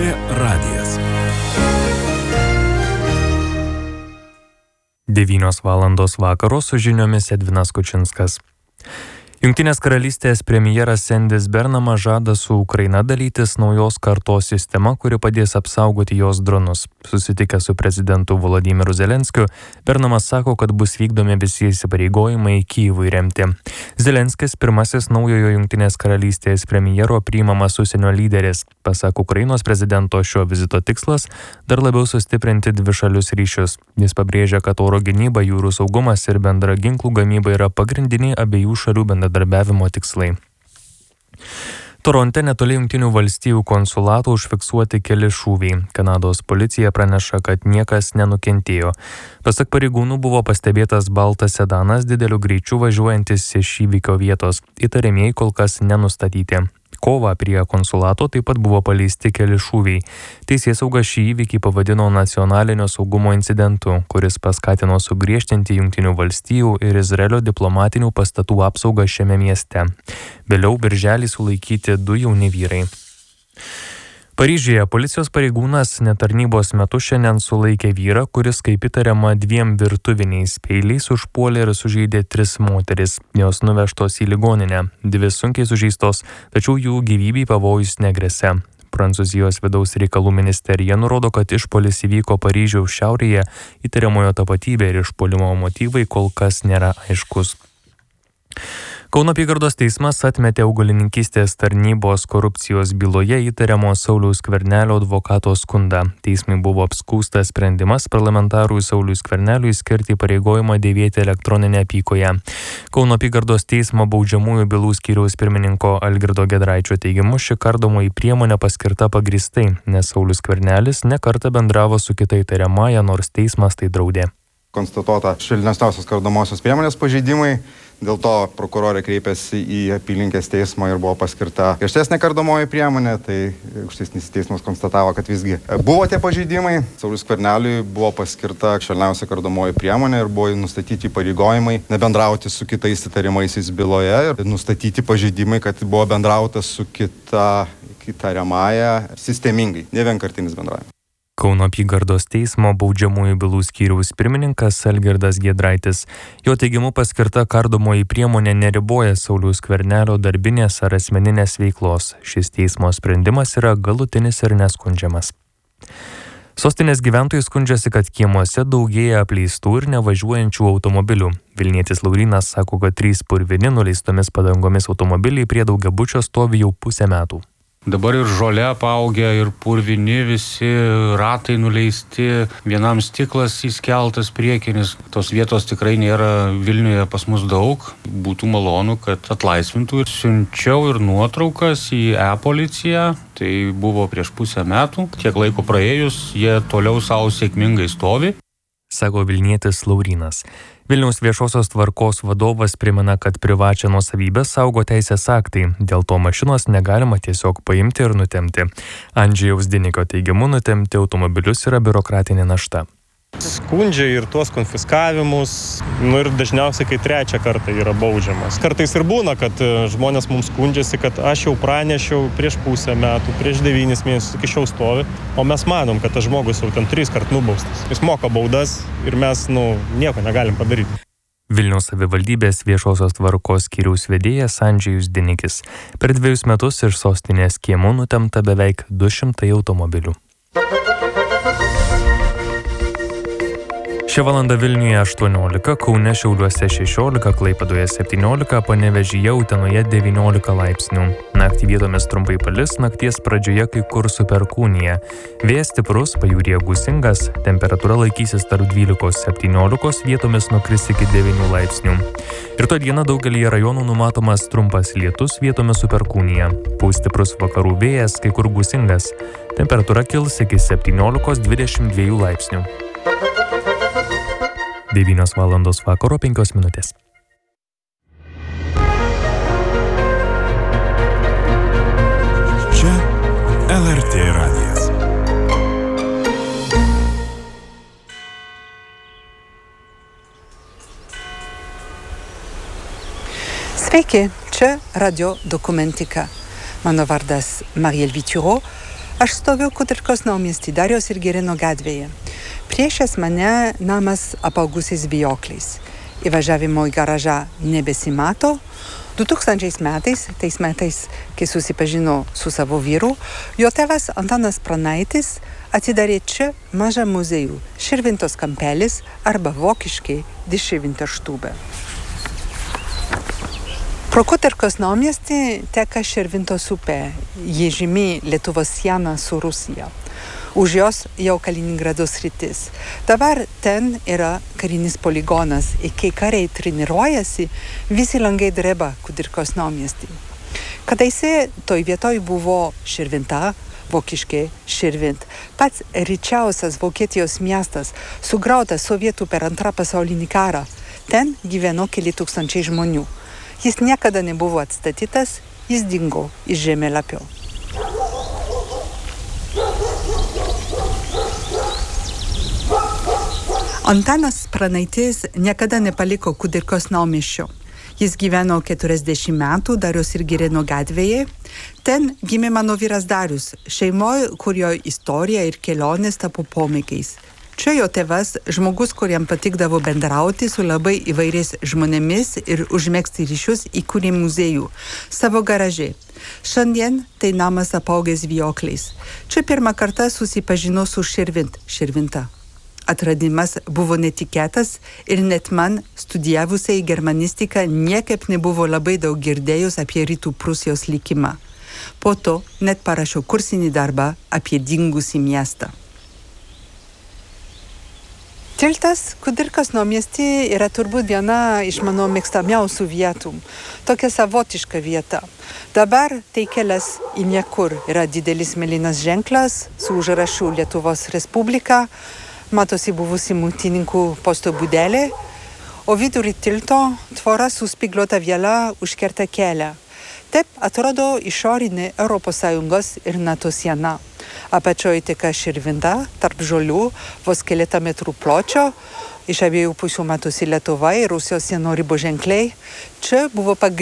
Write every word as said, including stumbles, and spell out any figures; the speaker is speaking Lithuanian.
radijas. devynios valandos vakaro su žiniomis Edvinas Kučinskas. Jungtinės karalystės premjeras Sandis Bernamas žada su Ukraina dalytis naujos kartos sistema, kuri padės apsaugoti jos dronus. Susitikęs su prezidentu Volodymyru Zelenskiu, Bernamas sako, kad bus vykdomi visi įsipareigojimai Kyjivui remti. Zelenskis pirmasis naujojo Jungtinės karalystės premjero priimamas užsienio lyderis. Pasak Ukrainos prezidento, šio vizito tikslas dar labiau sustiprinti dvišalius ryšius. Jis pabrėžia, kad oro gynyba, jūrų saugumas ir bendra ginklų gamyba yra pagrindiniai abiejų šalių bendradarbiavimo tikslai. Toronte netoli Jungtinių valstijų konsulato užfiksuoti keli šūviai. Kanados policija praneša, kad niekas nenukentėjo. Pasak pareigūnų buvo pastebėtas baltas sedanas dideliu greičiu važiuojantis iš įvykio vietos. Įtariamieji kol kas nenustatyti. Kovą prie konsulato taip pat buvo paleisti keli šūviai. Teisėsauga šį įvykį pavadino nacionalinio saugumo incidentu, kuris paskatino sugriežtinti Jungtinių valstijų ir Izraelio diplomatinių pastatų apsaugą šiame mieste. Vėliau birželį sulaikyti du jauni vyrai. Paryžiuje policijos pareigūnas netarnybos metu šiandien sulaikė vyrą, kuris kaip įtariama dviem virtuviniais peiliais užpuolė ir sužeidė tris moteris. Jos nuvežtos į ligoninę. Dvi sunkiai sužeistos, tačiau jų gyvybei pavojus negresia. Prancūzijos vidaus reikalų ministerija nurodo, kad išpuolis įvyko Paryžiaus šiaurėje, įtariamojo tapatybė ir išpuolimo motyvai kol kas nėra aiškus. Kauno apygardos teismas atmetė augalininkystės tarnybos korupcijos byloje įtariamo Sauliaus Skvernelio advokato skundą. Teismui buvo apskųstas sprendimas parlamentarui Sauliui Skverneliui skirti įpareigojimą dėvėti elektroninę apykoję. Kauno apygardos teismo baudžiamųjų bylų skyriaus pirmininko Algirdo Giedraičio teigimu, ši kardomoji priemonė paskirta pagrįstai, nes Saulius Skvernelis ne kartą bendravo su kita įtariamąja, nors teismas tai draudė. Konstatuota švelnesniausios kardomosios priemonės pažeidimai. Dėl to prokurorė kreipėsi į apylinkės teismą ir buvo paskirta griežtesnė kardomoji priemonė. Tai aukštesnis teismas konstatavo, kad visgi buvo tie pažeidimai. Sauliui Skverneliui buvo paskirta švelniausia kardomoji priemonė ir buvo nustatyti įpareigojimai nebendrauti su kitais įtariamaisiais byloje ir nustatyti pažeidimai, kad buvo bendrauta su kita įtariamąja sistemingai, ne vienkartinis bendravimas. Kauno apygardos teismo baudžiamųjų bylų skyriaus pirmininkas Algirdas Giedraitis. Jo teigimu paskirta kardomoji priemonė neriboja Sauliaus Skvernelio darbinės ar asmeninės veiklos. Šis teismo sprendimas yra galutinis ir neskundžiamas. Sostinės gyventojai skundžiasi, kad kiemuose daugėja apleistų ir nevažiuojančių automobilių. Vilnietis Laurynas sako, kad trys purvini nuleistomis padangomis automobiliai prie daugiabučio stovi jau pusę metų. Dabar ir žolė apaugę, ir purvini, visi ratai nuleisti, vienam stiklas įskeltas priekinis. Tos vietos tikrai nėra Vilniuje pas mus daug. Būtų malonu, kad atlaisvintų. Siunčiau ir nuotraukas į e-policiją. Tai buvo prieš pusę metų. Tiek laiko praėjus, jie toliau savo sėkmingai stovi. Sako Vilnietis Laurynas. Vilniaus viešosios tvarkos vadovas primena, kad privačią nuosavybę saugo teisės aktai, dėl to mašinos negalima tiesiog paimti ir nutemti. Andžejaus Dinikio teigimu, nutemti automobilius yra biurokratinė našta. Skundžia ir tuos konfiskavimus, nu ir dažniausiai, kai trečią kartą yra baudžiamas. Kartais ir būna, kad žmonės mums skundžiasi, kad aš jau pranešiau prieš pusę metų, prieš devynis mėnesius iki šiol stovi, o mes manom, kad tas žmogus jau ten tris kart nubaustas. Jis moka baudas ir mes, nu, nieko negalim padaryti. Vilniaus savivaldybės viešosios tvarkos skyriaus vedėjas Andžejus Dinikis. Per dviejus metus iš sostinės kiemų nutemta beveik du šimtai automobilių. Šią valandą Vilniuje aštuoniolika, Kaune, Šiauliuose šešiolika, Klaipėdoje septyniolika, Panevėžyje, Utenoje devyniolika laipsnių. Naktį vietomis trumpai palis, nakties pradžioje kai kur su perkūnija. Vėjas stiprus, pajūryje gūsingas, temperatūra laikysis tarp dvylikos septyniolikos, vietomis nukris iki devynių laipsnių. Rytoj dieną daugelyje rajonų numatomas trumpas lietus, vietomis su perkūnija. Pūs stiprus vakarų vėjas, kai kur gūsingas. Temperatūra kils iki septyniolikos dvidešimt dviejų laipsnių. devynios valandos vakaro penkios minutės. Čia L R T radijas. Sveiki, čia Radio Dokumentika. Mano vardas Mariel Vituro. Aš stoviu Kudirkos naumiesty, Dariaus ir Girėno gatvėje. Priešais mane namas apaugusiais vijokliais. Įvažiavimo į garažą nebesimato. du tūkstančiais metais, tais metais, kai susipažino su savo vyru, jo tėvas Antanas Pranaitis atidarė čia mažą muziejų Širvintos kampelis arba vokiškai Die Širvinterstube. Pro Kudirkos naumiestį teka Širvintos upė, ji žymi Lietuvos sieną su Rusija. Už jos jau Kaliningrado sritis. Dabar ten yra karinis poligonas ir kai kariai treniruojasi, visi langai dreba Kudirkos naumiestį. Kadaise toj vietoj buvo Širvinta, vokiškai Širvint, pats ryčiausias Vokietijos miestas, sugrautas sovietų per antrą pasaulinį karą. Ten gyveno keli tūkstančiai žmonių. Jis niekada nebuvo atstatytas, jis dingo iš žemėlapio. Antanas Pranaitis niekada nepaliko Kudirkos naumiesčio. Jis gyveno keturiasdešimt metų Dariaus ir Girėno gatvėje. Ten gimė mano vyras Darius, šeimoje, kurio istorija ir kelionės tapo pomėgiais. Čia jo tėvas, žmogus, kuriam patikdavo bendrauti su labai įvairiais žmonėmis ir užmegzti ryšius, įkūrė muziejų savo garaže. Šiandien tai namas apaugęs vijokliais. Čia pirmą kartą susipažino su Širvint, Širvinta. Atradimas buvo netikėtas ir net man, studijavusiai germanistiką, niekaip nebuvo labai daug girdėjus apie Rytų Prūsijos likimą. Po to net parašiau kursinį darbą apie dingusį miestą. Tiltas Kudirkos naumiesty yra turbūt viena iš mano mėgstamiausių vietų. Tokia savotiška vieta. Dabar tai kelias į niekur. Yra didelis mėlynas ženklas su užrašu Lietuvos Respublika. Matosi buvusi muitininkų posto būdelė, o vidury tilto tvora su spygliuota viela užkerta kelią. Taip atrodo išorinė Europos Sąjungos ir NATO siena. Apačioje teka Širvinta, tarp žolių, vos keletą metrų pločio. Iš abiejų pusių matosi Lietuva ir Rusijos sienų ribų ženkliai. Čia buvo pagrindinė